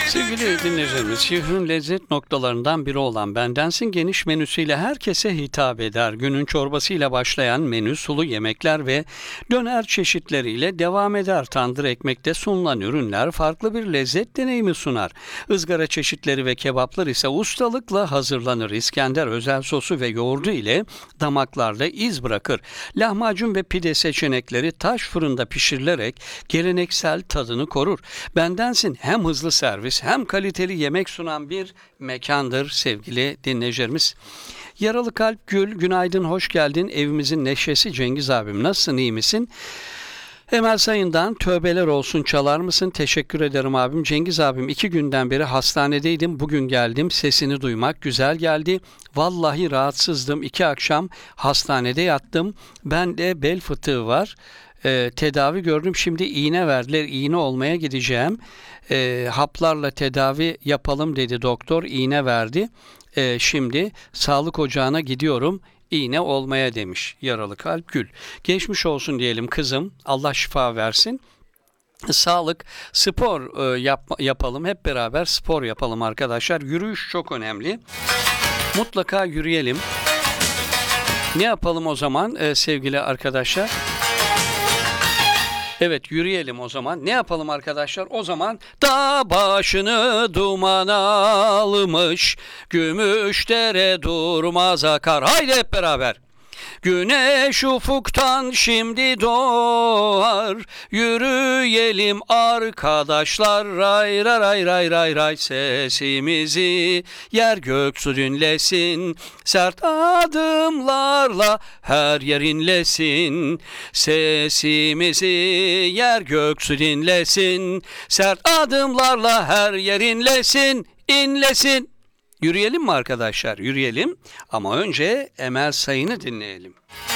Sevgili dinleyicilerimiz, şehrin lezzet noktalarından biri olan Bendensin geniş menüsüyle herkese hitap eder. Günün çorbasıyla başlayan menü sulu yemekler ve döner çeşitleriyle devam eder. Tandır ekmekte sunulan ürünler farklı bir lezzet deneyimi sunar. Izgara çeşitleri ve kebaplar ise ustalıkla hazırlanır. İskender özel sosu ve yoğurdu ile damaklarda iz bırakır. Lahmacun ve pide seçenekleri taş fırında pişirilerek geleneksel tadını korur. Bendensin hem hızlı servis hem kaliteli yemek sunan bir mekandır sevgili dinleyicilerimiz. Yaralı Kalp Gül, günaydın, hoş geldin. Evimizin neşesi Cengiz abim. Nasılsın, iyi misin? Emel Sayın'dan tövbeler olsun, çalar mısın? Teşekkür ederim abim. Cengiz abim, 2 günden beri hastanedeydim. Bugün geldim. Sesini duymak güzel geldi. Vallahi rahatsızdım. 2 akşam hastanede yattım. Bende bel fıtığı var. Tedavi gördüm. Şimdi iğne verdiler. İğne olmaya gideceğim. Haplarla tedavi yapalım dedi doktor. İğne verdi. Şimdi sağlık ocağına gidiyorum. İğne olmaya demiş Yaralı Kalp Gül. Geçmiş olsun diyelim kızım. Allah şifa versin. Sağlık, spor yapalım. Hep beraber spor yapalım arkadaşlar. Yürüyüş çok önemli. Mutlaka yürüyelim. Ne yapalım o zaman sevgili arkadaşlar? Evet, yürüyelim o zaman. Ne yapalım arkadaşlar? O zaman dağ başını duman almış, gümüşdere durmaz akar. Haydi hep beraber. Güneş ufuktan şimdi doğar, yürüyelim arkadaşlar, ray ray ray ray ray ray, sesimizi yer gök su dinlesin, sert adımlarla her yer inlesin, sesimizi yer gök su dinlesin, sert adımlarla her yer inlesin, Yürüyelim mi arkadaşlar? Yürüyelim ama önce Emel Sayın'ı dinleyelim.